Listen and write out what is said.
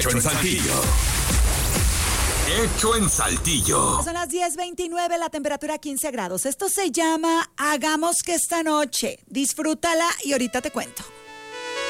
Hecho en Saltillo. Hecho en Saltillo. Son las 10:29, la temperatura 15 grados. Esto se llama Hagamos que esta noche. Disfrútala y ahorita te cuento.